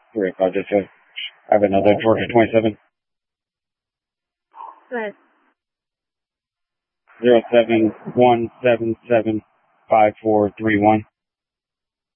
Great, Roger. So I have another Georgia 27. Go ahead. 071775431.